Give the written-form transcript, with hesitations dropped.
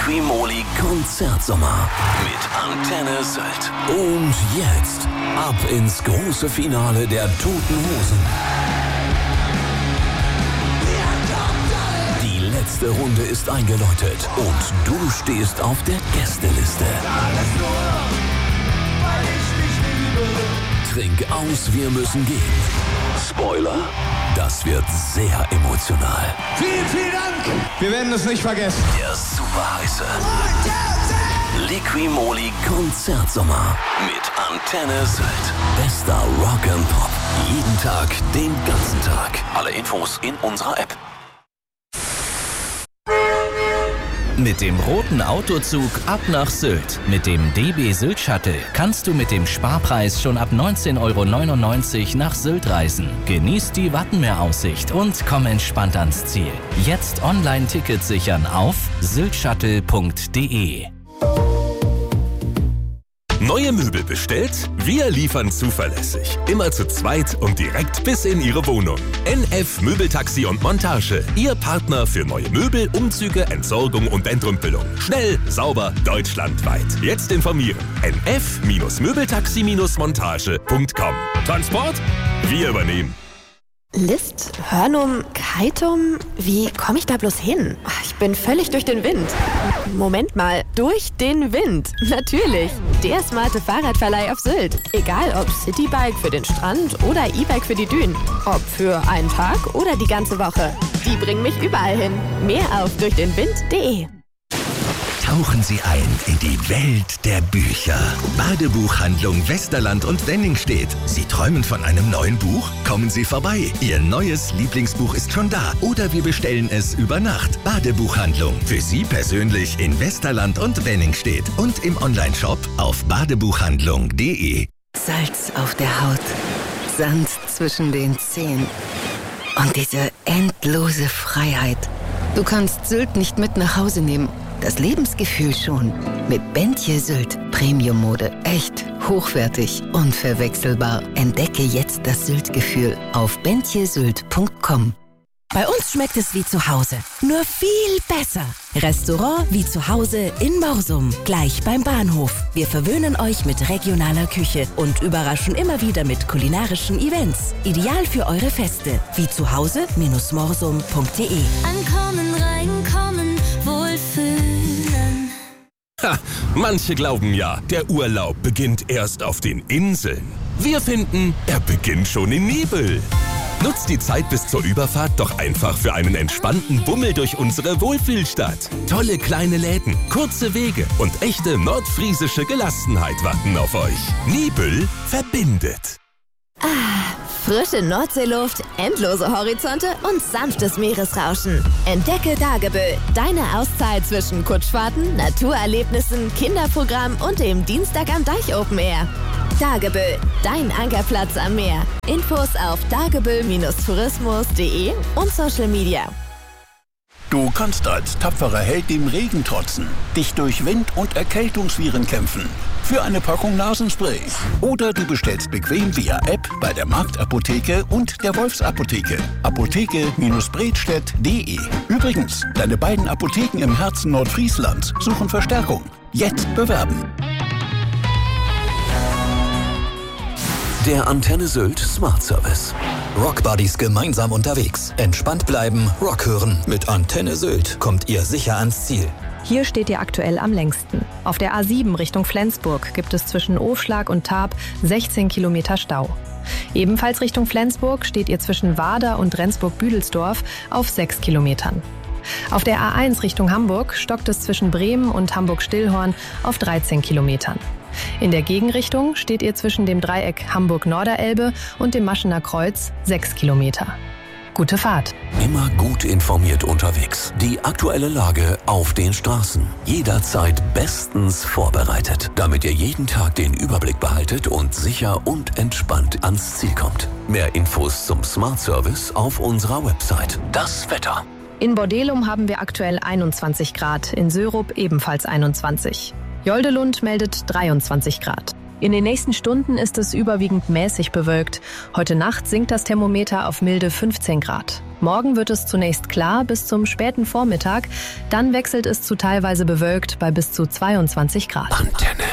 Liquimoli Konzertsommer mit Antenne Sylt. Und jetzt ab ins große Finale der Toten Hosen. Die letzte Runde ist eingeläutet und du stehst auf der Gästeliste. Trink aus, wir müssen gehen. Spoiler, das wird sehr emotional. Vielen, vielen Dank. Wir werden es nicht vergessen. Der super heiße Liquimoli Konzertsommer mit Antenne Sylt. Bester Rock and Pop. Jeden Tag, den ganzen Tag. Alle Infos in unserer App. Mit dem roten Autozug ab nach Sylt. Mit dem DB Sylt Shuttle kannst du mit dem Sparpreis schon ab 19,99 € nach Sylt reisen. Genieß die Wattenmeeraussicht und komm entspannt ans Ziel. Jetzt Online-Tickets sichern auf syltshuttle.de. Neue Möbel bestellt? Wir liefern zuverlässig. Immer zu zweit und direkt bis in Ihre Wohnung. NF Möbeltaxi und Montage. Ihr Partner für neue Möbel, Umzüge, Entsorgung und Entrümpelung. Schnell, sauber, deutschlandweit. Jetzt informieren. nf-möbeltaxi-montage.com. Transport? Wir übernehmen. List, Hörnum, Keitum, wie komme ich da bloß hin? Ich bin völlig durch den Wind. Moment mal, durch den Wind? Natürlich, der smarte Fahrradverleih auf Sylt. Egal ob Citybike für den Strand oder E-Bike für die Dünen. Ob für einen Tag oder die ganze Woche. Die bringen mich überall hin. Mehr auf durchdenwind.de. Tauchen Sie ein in die Welt der Bücher. Badebuchhandlung Westerland und Wenningstedt. Sie träumen von einem neuen Buch? Kommen Sie vorbei. Ihr neues Lieblingsbuch ist schon da. Oder wir bestellen es über Nacht. Badebuchhandlung. Für Sie persönlich in Westerland und Wenningstedt. Und im Onlineshop auf badebuchhandlung.de. Salz auf der Haut. Sand zwischen den Zehen. Und diese endlose Freiheit. Du kannst Sylt nicht mit nach Hause nehmen. Das Lebensgefühl schon. Mit Bentje Sylt. Premium-Mode. Echt, hochwertig, unverwechselbar. Entdecke jetzt das Sylt-Gefühl auf bentjesylt.com. Bei uns schmeckt es wie zu Hause, nur viel besser. Restaurant wie zu Hause in Morsum, gleich beim Bahnhof. Wir verwöhnen euch mit regionaler Küche und überraschen immer wieder mit kulinarischen Events. Ideal für eure Feste. Wie zu Hause-morsum.de. Ankommen, reinkommen, wohlfühlen. Ha, manche glauben ja, der Urlaub beginnt erst auf den Inseln. Wir finden, er beginnt schon in Nibel. Nutzt die Zeit bis zur Überfahrt doch einfach für einen entspannten Bummel durch unsere Wohlfühlstadt. Tolle kleine Läden, kurze Wege und echte nordfriesische Gelassenheit warten auf euch. Nibel verbindet. Frische Nordseeluft, endlose Horizonte und sanftes Meeresrauschen. Entdecke Dagebüll, deine Auszeit zwischen Kutschfahrten, Naturerlebnissen, Kinderprogramm und dem Dienstag am Deich Open Air. Dagebüll, dein Ankerplatz am Meer. Infos auf dagebüll-tourismus.de und Social Media. Du kannst als tapferer Held dem Regen trotzen, dich durch Wind- und Erkältungsviren kämpfen. Für eine Packung Nasenspray. Oder du bestellst bequem via App bei der Marktapotheke und der Wolfsapotheke. Apotheke-bredstedt.de. Übrigens, deine beiden Apotheken im Herzen Nordfrieslands suchen Verstärkung. Jetzt bewerben. Der Antenne Sylt Smart Service. Rockbuddies gemeinsam unterwegs. Entspannt bleiben, Rock hören. Mit Antenne Sylt kommt ihr sicher ans Ziel. Hier steht ihr aktuell am längsten. Auf der A7 Richtung Flensburg gibt es zwischen Ofschlag und Tarp 16 Kilometer Stau. Ebenfalls Richtung Flensburg steht ihr zwischen Wader und Rendsburg-Büdelsdorf auf 6 Kilometern. Auf der A1 Richtung Hamburg stockt es zwischen Bremen und Hamburg-Stillhorn auf 13 Kilometern. In der Gegenrichtung steht ihr zwischen dem Dreieck Hamburg-Norderelbe und dem Maschener Kreuz 6 Kilometer. Gute Fahrt. Immer gut informiert unterwegs. Die aktuelle Lage auf den Straßen. Jederzeit bestens vorbereitet, damit ihr jeden Tag den Überblick behaltet und sicher und entspannt ans Ziel kommt. Mehr Infos zum Smart Service auf unserer Website. Das Wetter. In Bordelum haben wir aktuell 21 Grad, in Sörup ebenfalls 21. Joldelund meldet 23 Grad. In den nächsten Stunden ist es überwiegend mäßig bewölkt. Heute Nacht sinkt das Thermometer auf milde 15 Grad. Morgen wird es zunächst klar bis zum späten Vormittag. Dann wechselt es zu teilweise bewölkt bei bis zu 22 Grad. Antenne.